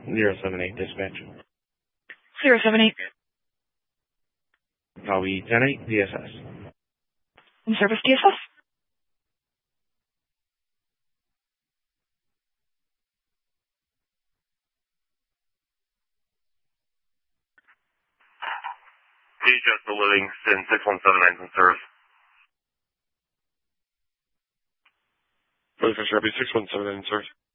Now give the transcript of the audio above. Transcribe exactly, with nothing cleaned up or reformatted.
zero seven eight dispatch. zero seven eight. I'll be ten eight D S S. In service D S S? Just the Livingston six one seven nine in service. For the Sharpie six one seven nine in service.